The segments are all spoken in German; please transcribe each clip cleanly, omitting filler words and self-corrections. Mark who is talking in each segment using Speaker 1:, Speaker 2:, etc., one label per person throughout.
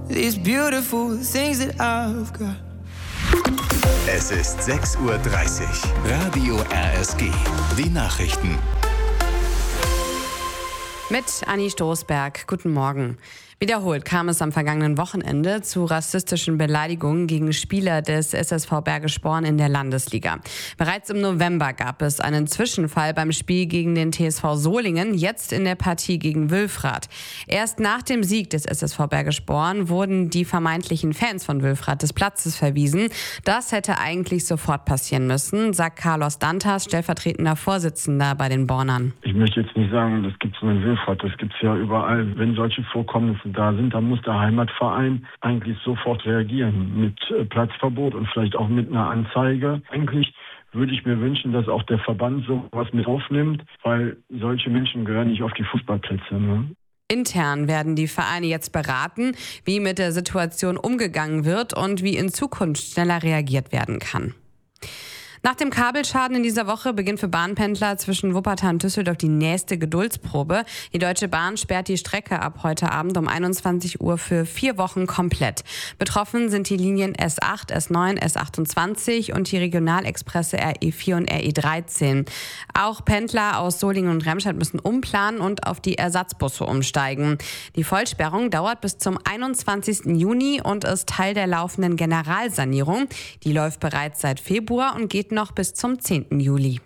Speaker 1: these beautiful things that I've got.
Speaker 2: Es ist 6:30 Uhr. Radio RSG. Die Nachrichten.
Speaker 3: Mit Anni Stoßberg. Guten Morgen. Wiederholt kam es am vergangenen Wochenende zu rassistischen Beleidigungen gegen Spieler des SSV Bergisch Born in der Landesliga. Bereits im November gab es einen Zwischenfall beim Spiel gegen den TSV Solingen, jetzt in der Partie gegen Wülfrath. Erst nach dem Sieg des SSV Bergisch Born wurden die vermeintlichen Fans von Wülfrath des Platzes verwiesen. Das hätte eigentlich sofort passieren müssen, sagt Carlos Dantas, stellvertretender Vorsitzender bei den Bornern.
Speaker 4: Ich möchte jetzt nicht sagen, das gibt es nur in Wülfrath, das gibt es ja überall. Wenn solche Vorkommnisse da sind, dann muss der Heimatverein eigentlich sofort reagieren mit Platzverbot und vielleicht auch mit einer Anzeige. Eigentlich würde ich mir wünschen, dass auch der Verband sowas mit aufnimmt, weil solche Menschen gehören nicht auf die Fußballplätze. Ne?
Speaker 3: Intern werden die Vereine jetzt beraten, wie mit der Situation umgegangen wird und wie in Zukunft schneller reagiert werden kann. Nach dem Kabelschaden in dieser Woche beginnt für Bahnpendler zwischen Wuppertal und Düsseldorf die nächste Geduldsprobe. Die Deutsche Bahn sperrt die Strecke ab heute Abend um 21 Uhr für 4 Wochen komplett. Betroffen sind die Linien S8, S9, S28 und die Regionalexpresse RE4 und RE13. Auch Pendler aus Solingen und Remscheid müssen umplanen und auf die Ersatzbusse umsteigen. Die Vollsperrung dauert bis zum 21. Juni und ist Teil der laufenden Generalsanierung. Die läuft bereits seit Februar und geht noch bis zum 10. Juli.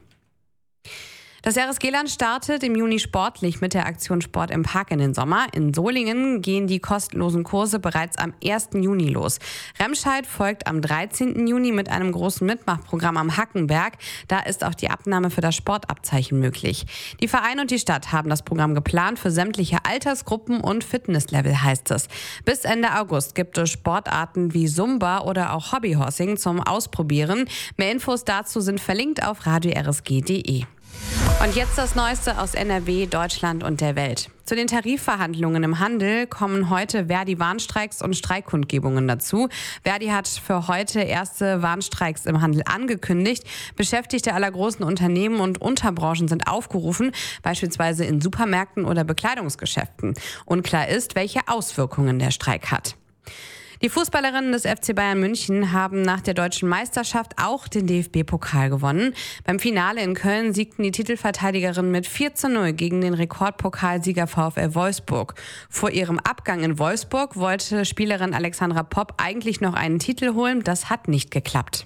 Speaker 3: Das RSG-Land startet im Juni sportlich mit der Aktion Sport im Park in den Sommer. In Solingen gehen die kostenlosen Kurse bereits am 1. Juni los. Remscheid folgt am 13. Juni mit einem großen Mitmachprogramm am Hackenberg. Da ist auch die Abnahme für das Sportabzeichen möglich. Die Vereine und die Stadt haben das Programm geplant für sämtliche Altersgruppen und Fitnesslevel, heißt es. Bis Ende August gibt es Sportarten wie Zumba oder auch Hobbyhorsing zum Ausprobieren. Mehr Infos dazu sind verlinkt auf radio-rsg.de. Und jetzt das Neueste aus NRW, Deutschland und der Welt. Zu den Tarifverhandlungen im Handel kommen heute Verdi-Warnstreiks und Streikkundgebungen dazu. Verdi hat für heute erste Warnstreiks im Handel angekündigt. Beschäftigte aller großen Unternehmen und Unterbranchen sind aufgerufen, beispielsweise in Supermärkten oder Bekleidungsgeschäften. Unklar ist, welche Auswirkungen der Streik hat. Die Fußballerinnen des FC Bayern München haben nach der deutschen Meisterschaft auch den DFB-Pokal gewonnen. Beim Finale in Köln siegten die Titelverteidigerinnen mit 4:0 gegen den Rekordpokalsieger VfL Wolfsburg. Vor ihrem Abgang in Wolfsburg wollte Spielerin Alexandra Popp eigentlich noch einen Titel holen. Das hat nicht geklappt.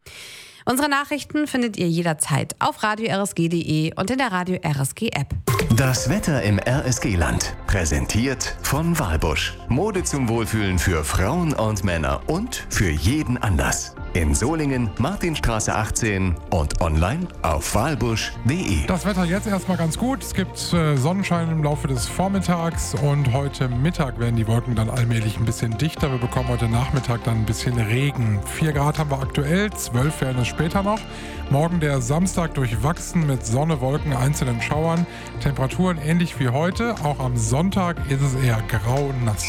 Speaker 3: Unsere Nachrichten findet ihr jederzeit auf radio-rsg.de und in der Radio RSG App.
Speaker 2: Das Wetter im RSG-Land. Präsentiert von Walbusch. Mode zum Wohlfühlen für Frauen und Männer und für jeden Anlass. In Solingen, Martinstraße 18 und online auf walbusch.de.
Speaker 5: Das Wetter jetzt erstmal ganz gut. Es gibt Sonnenschein im Laufe des Vormittags und heute Mittag werden die Wolken dann allmählich ein bisschen dichter. Wir bekommen heute Nachmittag dann ein bisschen Regen. 4 Grad haben wir aktuell, 12 werden es später noch. Morgen der Samstag durchwachsen mit Sonne, Wolken, einzelnen Schauern. Temperaturen ähnlich wie heute. Auch am Sonntag ist es eher grau und nass.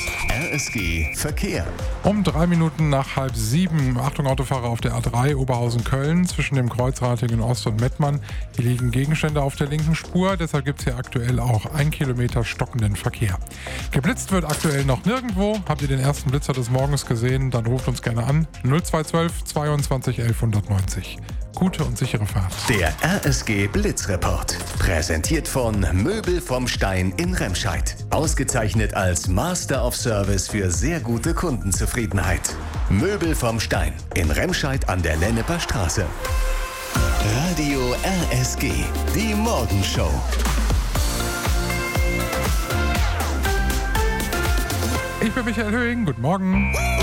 Speaker 2: RSG Verkehr.
Speaker 5: Um 3 Minuten nach 6:30. Achtung, Autofahrer auf der A3 Oberhausen-Köln zwischen dem Kreuzratingen Ost und Mettmann. Hier liegen Gegenstände auf der linken Spur. Deshalb gibt es hier aktuell auch 1 Kilometer stockenden Verkehr. Geblitzt wird aktuell noch nirgendwo. Habt ihr den ersten Blitzer des Morgens gesehen? Dann ruft uns gerne an. 0212 22 11 190. Gute und sichere Fahrt.
Speaker 2: Der RSG Blitzreport. Präsentiert von Möbel vom Stein in Remscheid. Ausgezeichnet als Master of Service für sehr gute Kundenzufriedenheit. Möbel vom Stein in Remscheid an der Lenneper Straße. Radio RSG. Die Morgenshow.
Speaker 5: Ich bin Michael Höhing. Guten Morgen.